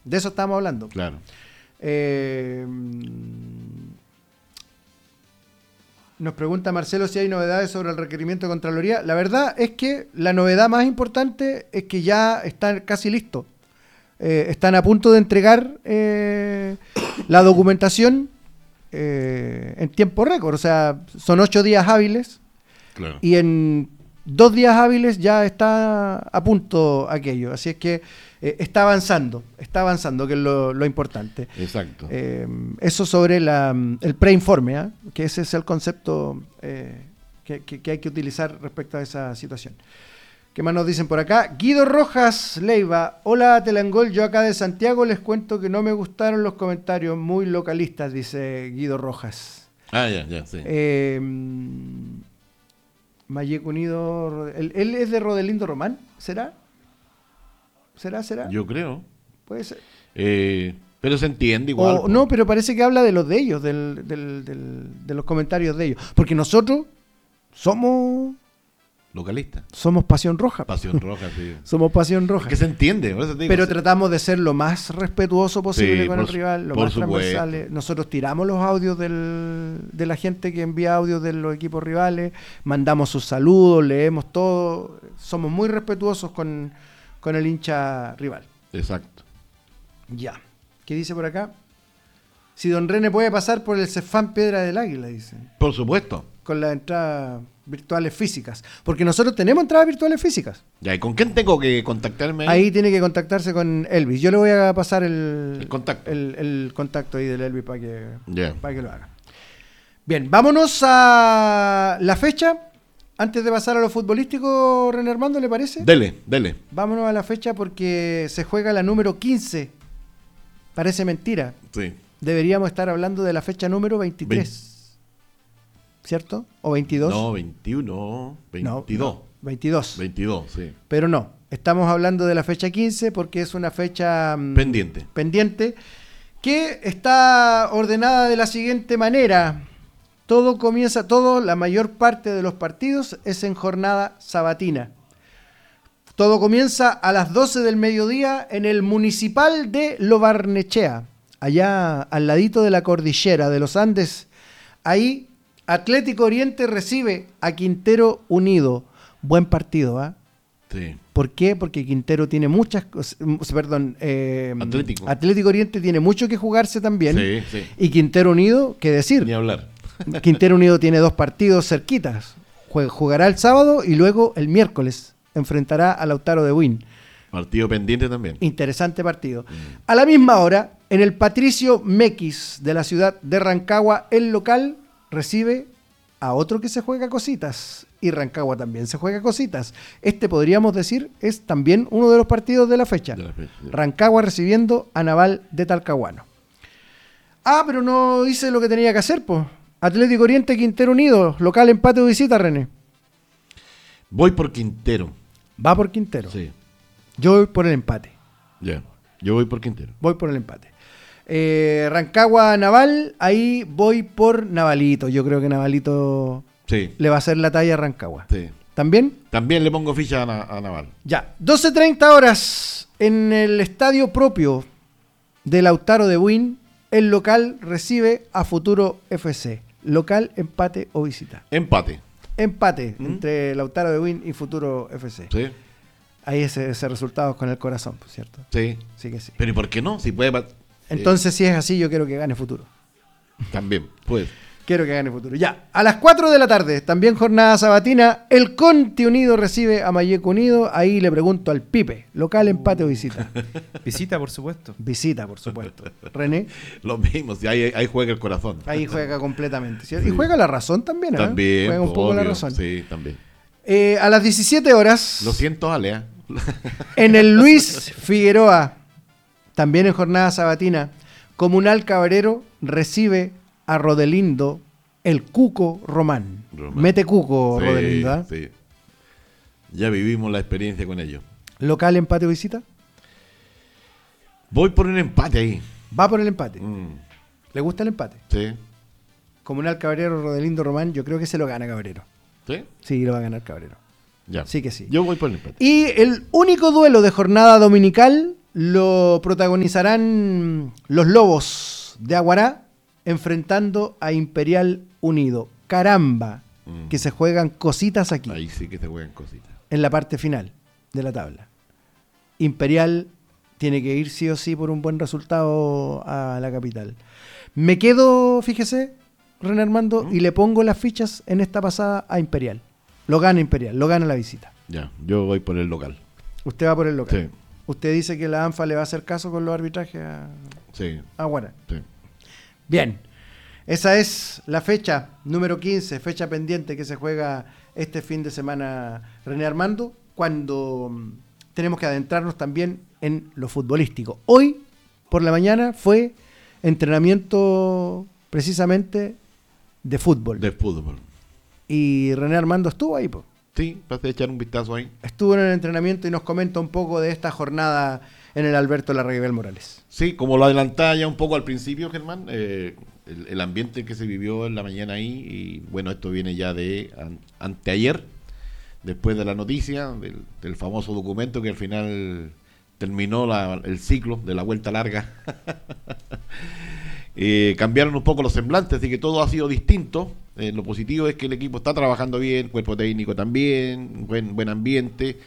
De eso estamos hablando. Claro. Nos pregunta Marcelo si hay novedades sobre el requerimiento de Contraloría. La verdad es que la novedad más importante es que ya están casi listos. Están a punto de entregar la documentación en tiempo récord. O sea, son 8 días hábiles. Claro. Y en 2 días hábiles ya está a punto aquello. Así es que está avanzando, que es lo importante. Exacto. Eso sobre el preinforme, ¿eh? Que ese es el concepto que hay que utilizar respecto a esa situación. ¿Qué más nos dicen por acá? Guido Rojas Leiva. Hola Telangol, yo acá de Santiago les cuento que no me gustaron los comentarios muy localistas, dice Guido Rojas. Ya, sí. Mayeco Unido, ¿él es de Rodelindo Román? ¿Será? Yo creo. Puede ser. Pero se entiende igual. No, pero parece que habla de los de ellos, de los comentarios de ellos. Porque nosotros somos Localista. Pasión Roja. Pasión Roja, sí. Somos Pasión Roja. Es que se entiende. Por eso te digo, Pero tratamos de ser lo más respetuoso posible con el rival, lo más transversales. Nosotros tiramos los audios de la gente que envía audios de los equipos rivales, mandamos sus saludos, leemos todo. Somos muy respetuosos con el hincha rival. Exacto. Ya. ¿Qué dice por acá? Si don René puede pasar por el Cefán Piedra del Águila, dice. Por supuesto. Con las entradas virtuales físicas. Porque nosotros tenemos entradas virtuales físicas. Ya, ¿y con quién tengo que contactarme? Ahí tiene que contactarse con Elvis. Yo le voy a pasar el contacto. El contacto ahí del Elvis para que lo haga. Bien, vámonos a la fecha. Antes de pasar a lo futbolístico, René Armando, ¿le parece? Dele. Vámonos a la fecha porque se juega la número 15. Parece mentira. Sí. Deberíamos estar hablando de la fecha número 23. ¿Cierto? ¿O 22? No, 21. 22. No, 22. 22, sí. Pero no, estamos hablando de la fecha 15 porque es una fecha pendiente que está ordenada de la siguiente manera. La mayor parte de los partidos es en jornada sabatina. Todo comienza a las 12 del mediodía en el Municipal de Lo Barnechea, allá al ladito de la cordillera de los Andes. Ahí Atlético Oriente recibe a Quintero Unido. Buen partido, ¿ah? Sí. ¿Por qué? Porque Quintero tiene muchas cosas. Atlético Oriente tiene mucho que jugarse también. Sí. Y Quintero Unido, ¿qué decir? Ni hablar. Quintero Unido tiene 2 partidos cerquitas. Jugará el sábado y luego el miércoles enfrentará a Lautaro de Buin. Partido pendiente también. Interesante partido. A la misma hora, en el Patricio Mequis de la ciudad de Rancagua, el local recibe a otro que se juega cositas. Y Rancagua también se juega cositas. Podríamos decir, es también uno de los partidos de la fecha. Sí. Rancagua recibiendo a Naval de Talcahuano. Pero no dice lo que tenía que hacer, pues. Atlético Oriente, Quintero Unido, local, empate o visita, René. Voy por Quintero. Va por Quintero. Sí. Yo voy por el empate. Ya. Yo voy por Quintero. Voy por el empate. Rancagua Naval, ahí voy por Navalito. Yo creo que Navalito le va a hacer la talla a Rancagua. Sí. ¿También? También le pongo ficha a Naval. Ya. 12:30 horas en el estadio propio de Lautaro de Buin. El local recibe a Futuro FC. Local, empate o visita. Empate entre Lautaro de Buin y Futuro FC. Sí. Ahí ese resultado con el corazón, ¿cierto? Sí. Sí que sí. Pero ¿y por qué no? Si puede. Entonces, si es así, yo quiero que gane Futuro. También, pues. Quiero que gane Futuro. Ya, a las 4 de la tarde, también jornada sabatina, el Conti Unido recibe a Mayeco Unido. Ahí le pregunto al Pipe, local, empate o visita. Visita, por supuesto. Visita, por supuesto. René. Lo mismo, si ahí juega el corazón. Ahí juega completamente. ¿Cierto? Sí. Y juega la razón también, ¿eh? También. Juega un poco obvio, la razón. Sí, también. A las 17 horas. Lo siento, Ale. En el Luis Figueroa, también en jornada sabatina, Comunal Cabrero recibe a Rodelindo, el Cuco Román. Mete Cuco, sí, Rodelindo, ¿eh? Sí. Ya vivimos la experiencia con ellos. ¿Local, empate o visita? Voy por un empate ahí. Va por el empate. ¿Le gusta el empate? Sí. Comunal Cabrero, Rodelindo Román, yo creo que se lo gana Cabrero. ¿Sí? Sí, lo va a ganar Cabrero. Ya. Sí que sí. Yo voy por el empate. Y el único duelo de jornada dominical lo protagonizarán los Lobos de Aguará enfrentando a Imperial Unido. Caramba, que se juegan cositas aquí. Ahí sí que se juegan cositas. En la parte final de la tabla. Imperial tiene que ir sí o sí por un buen resultado a la capital. Me quedo, fíjese, René Armando, y le pongo las fichas en esta pasada a Imperial. Lo gana Imperial, lo gana la visita. Ya, yo voy por el local. Usted va por el local. Sí. Usted dice que la ANFA le va a hacer caso con los arbitrajes a Aguará. Sí. Bien, esa es la fecha número 15, fecha pendiente que se juega este fin de semana, René Armando, cuando tenemos que adentrarnos también en lo futbolístico. Hoy, por la mañana, fue entrenamiento precisamente de fútbol. De fútbol. Y René Armando estuvo ahí, pues. Sí, pasé a echar un vistazo ahí. Estuvo en el entrenamiento y nos comenta un poco de esta jornada en el Alberto Larraguibel Morales. Sí, como lo adelantaba ya un poco al principio, Germán, el ambiente que se vivió en la mañana ahí, y bueno, esto viene ya de anteayer, después de la noticia del famoso documento que al final terminó el ciclo de la vuelta larga. Cambiaron un poco los semblantes, así que todo ha sido distinto. Lo positivo es que el equipo está trabajando bien, cuerpo técnico también, buen ambiente.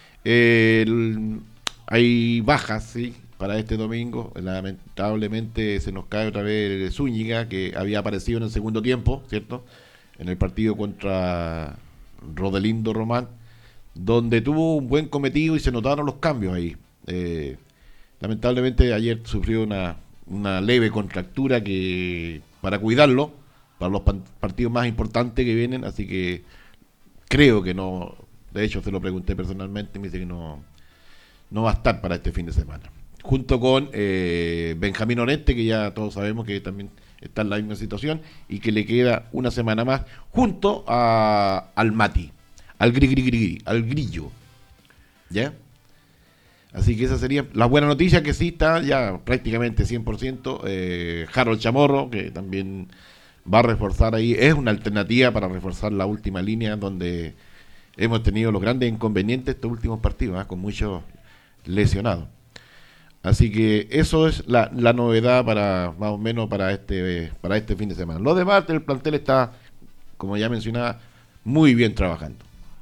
Hay bajas, sí, para este domingo. Lamentablemente se nos cae otra vez Zúñiga, que había aparecido en el segundo tiempo, ¿cierto? En el partido contra Rodelindo Román, donde tuvo un buen cometido y se notaron los cambios ahí. Lamentablemente ayer sufrió una leve contractura que para cuidarlo para los partidos más importantes que vienen, así que creo que no, de hecho se lo pregunté personalmente y me dice que no va a estar para este fin de semana, junto con Benjamín Oreste, que ya todos sabemos que también está en la misma situación y que le queda una semana más, junto al Mati, al Grillo, ¿ya? Así que esa sería la buena noticia, que sí está ya prácticamente 100%. Harold Chamorro, que también va a reforzar ahí, es una alternativa para reforzar la última línea, donde hemos tenido los grandes inconvenientes estos últimos partidos, con muchos lesionados. Así que eso es la novedad para más o menos para este fin de semana. Lo demás, el plantel está, como ya mencionaba, muy bien trabajando.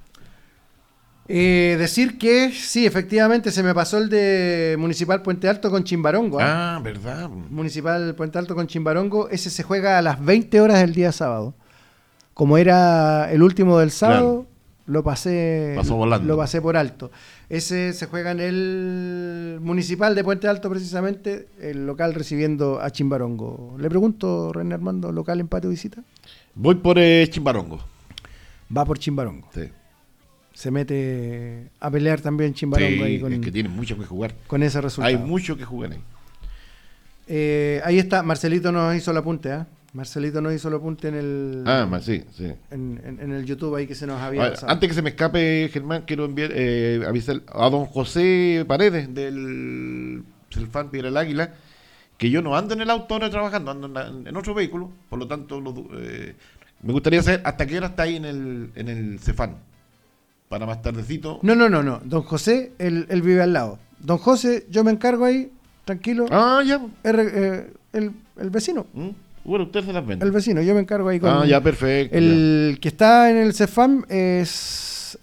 Decir que sí, efectivamente se me pasó el de Municipal Puente Alto con Chimbarongo. Verdad. Municipal Puente Alto con Chimbarongo, ese se juega a las 20 horas del día sábado. Como era el último del sábado, claro, lo pasé por alto. Ese se juega en el Municipal de Puente Alto, precisamente, el local recibiendo a Chimbarongo. Le pregunto, René Armando, ¿local, empate o visita? Voy por Chimbarongo. Va por Chimbarongo. Sí. Se mete a pelear también Chimbarongo, sí, ahí con, es que tiene mucho que jugar. Con ese resultado. Hay mucho que jugar ahí. Ahí está, Marcelito nos hizo el apunte, Marcelito nos hizo el apunte en el sí. En el YouTube ahí que se nos había pasado. Antes que se me escape, Germán, quiero enviar avisar a don José Paredes del Celfán Piedra del Águila, que yo no ando en el auto ahora trabajando, ando en otro vehículo, por lo tanto me gustaría saber hasta qué hora está ahí en el Cefán, para más tardecito. No, don José, él vive al lado. Don José, yo me encargo ahí, tranquilo. Ya. El vecino. Bueno, usted se las vende. El vecino, yo me encargo ahí con... ya, perfecto. El que está en el Cefam es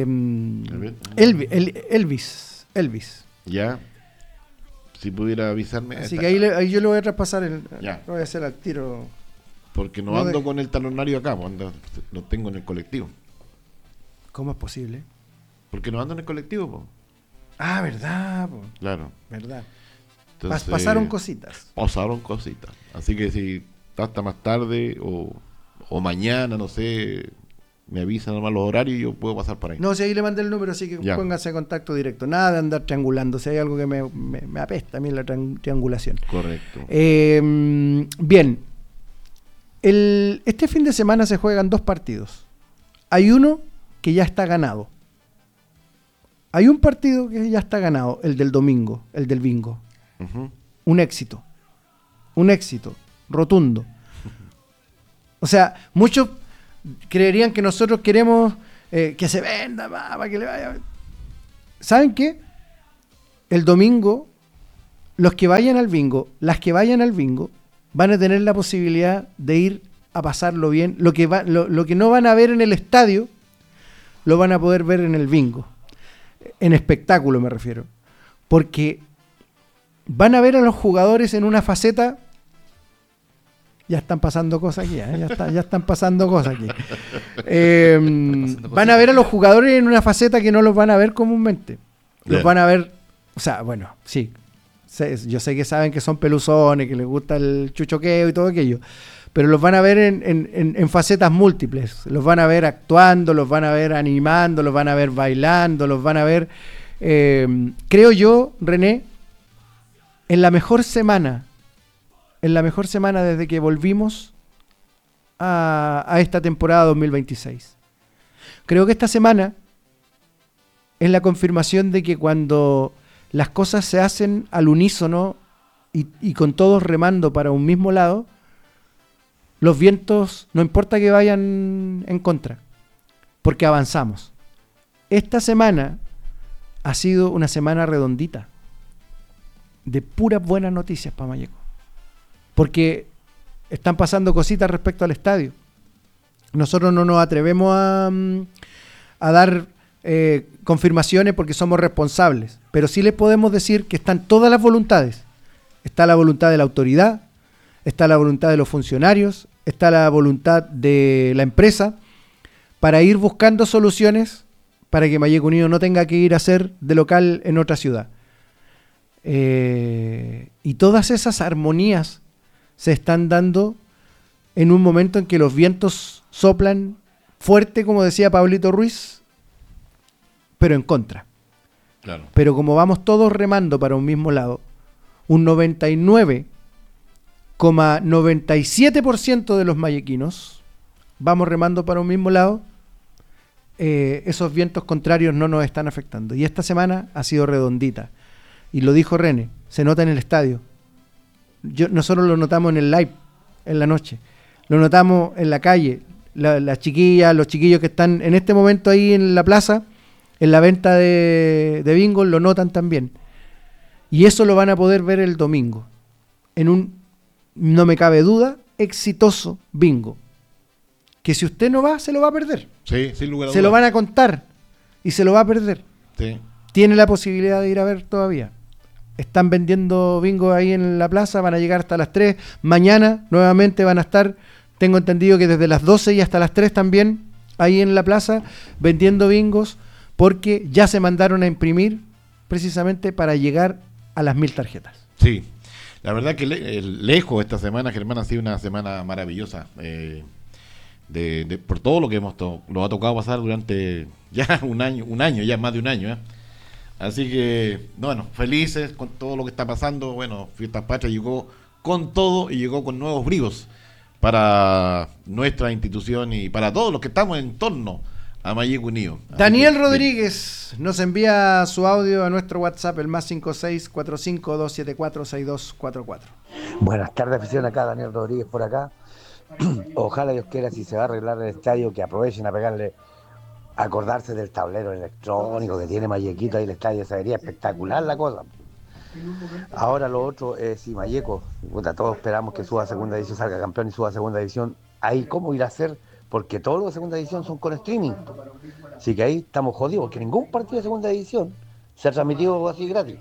Elvis. Ya. Si pudiera avisarme. Así que ahí yo lo voy a traspasar, ya. Lo voy a hacer al tiro. Porque no ando con el talonario acá, lo tengo en el colectivo. ¿Cómo es posible? Porque no ando en el colectivo, po. ¿Verdad, po? Claro. ¿Verdad? Entonces, pasaron cositas. Así que si hasta más tarde o mañana, no sé, me avisan nomás los horarios y yo puedo pasar por ahí. No, si ahí le mandé el número, así que pónganse en contacto directo. Nada de andar triangulando. Si hay algo que me apesta a mí la triangulación. Correcto. Bien. Este fin de semana se juegan 2 partidos. Hay uno que ya está ganado. Hay un partido que ya está ganado, el del domingo, el del bingo. Uh-huh. Un éxito rotundo. O sea, muchos creerían que nosotros queremos que se venda para que le vaya. ¿Saben qué? El domingo los que vayan al bingo, las que vayan al bingo, van a tener la posibilidad de ir a pasarlo bien. Lo que no van a ver en el estadio, lo van a poder ver en el bingo. En espectáculo me refiero. Porque van a ver a los jugadores en una faceta. Ya están pasando cosas aquí, ya están pasando cosas aquí. Van a ver a los jugadores en una faceta que no los van a ver comúnmente. Los van a ver, o sea, bueno, sí. Yo sé que saben que son peluzones, que les gusta el chuchoqueo y todo aquello. Pero los van a ver en facetas múltiples. Los van a ver actuando, los van a ver animando, los van a ver bailando, los van a ver, creo yo, René, en la mejor semana desde que volvimos a esta temporada 2026. Creo que esta semana es la confirmación de que cuando las cosas se hacen al unísono y con todos remando para un mismo lado, los vientos, no importa que vayan en contra, porque avanzamos. Esta semana ha sido una semana redondita, de puras buenas noticias para Malleco, porque están pasando cositas respecto al estadio. Nosotros no nos atrevemos a dar confirmaciones porque somos responsables, pero sí les podemos decir que están todas las voluntades. Está la voluntad de la autoridad, está la voluntad de los funcionarios, está la voluntad de la empresa para ir buscando soluciones para que Malleco Unido no tenga que ir a hacer de local en otra ciudad. Y todas esas armonías se están dando en un momento en que los vientos soplan fuerte, como decía Pablito Ruiz, pero en contra. Claro. Pero como vamos todos remando para un mismo lado, un 99,97% de los mallequinos vamos remando para un mismo lado, esos vientos contrarios no nos están afectando. Y esta semana ha sido redondita. Y lo dijo René, se nota en el estadio. Nosotros lo notamos en el live, en la noche. Lo notamos en la calle. Las chiquillas, los chiquillos que están en este momento ahí en la plaza, en la venta de bingo, lo notan también. Y eso lo van a poder ver el domingo. En un, no me cabe duda, exitoso bingo. Que si usted no va, se lo va a perder. Sí, sin lugar a dudas. Se lo van a contar y se lo va a perder. Sí. Tiene la posibilidad de ir a ver todavía. Están vendiendo bingo ahí en la plaza, van a llegar hasta las 3. Mañana nuevamente van a estar, tengo entendido que desde las 12 y hasta las 3 también, ahí en la plaza, vendiendo bingos, porque ya se mandaron a imprimir precisamente para llegar a las 1000 tarjetas. Sí, la verdad que lejos esta semana, Germán, ha sido una semana maravillosa. Por todo lo que nos ha tocado pasar durante ya un año, ya más de un año, Así que, bueno, felices con todo lo que está pasando. Bueno, Fiestas Patrias llegó con todo y llegó con nuevos bríos para nuestra institución y para todos los que estamos en torno a Malleco Unido. Daniel Rodríguez nos envía su audio a nuestro WhatsApp, el más 5645-274-6244. Buenas tardes, afición, acá Daniel Rodríguez por acá. Ojalá Dios quiera, si se va a arreglar el estadio, que aprovechen a pegarle, acordarse del tablero electrónico que tiene Mallequito ahí el estadio. Sería espectacular la cosa. Ahora lo otro es si Malleco, todos esperamos que suba a segunda división, salga campeón y suba a segunda división. Ahí cómo irá a ser, porque todos los de segunda división son con streaming. Así que ahí estamos jodidos, porque ningún partido de segunda división se ha transmitido así gratis.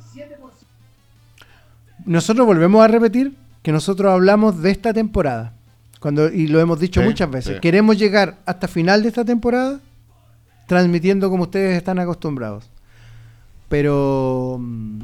Nosotros volvemos a repetir que nosotros hablamos de esta temporada. Y lo hemos dicho muchas veces. Sí. Queremos llegar hasta final de esta temporada transmitiendo como ustedes están acostumbrados. Pero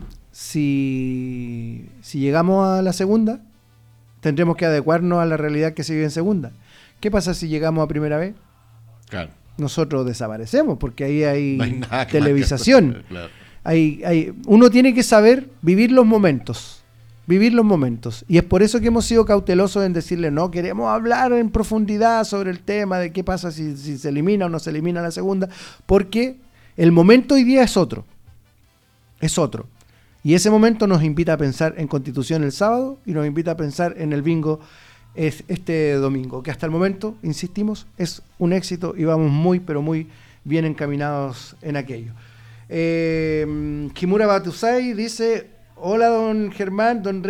si llegamos a la segunda, tendremos que adecuarnos a la realidad que se vive en segunda. ¿Qué pasa si llegamos a primera vez? Claro. Nosotros desaparecemos porque ahí hay, no hay nada televisación. Claro. Uno tiene que saber vivir los momentos. Y es por eso que hemos sido cautelosos en decirle no queremos hablar en profundidad sobre el tema de qué pasa si se elimina o no se elimina la segunda, porque el momento hoy día es otro. Y ese momento nos invita a pensar en Constitución el sábado y nos invita a pensar en el bingo este domingo, que hasta el momento, insistimos, es un éxito y vamos muy, pero muy bien encaminados en aquello. Kimura Batusai dice: Hola, don Germán, don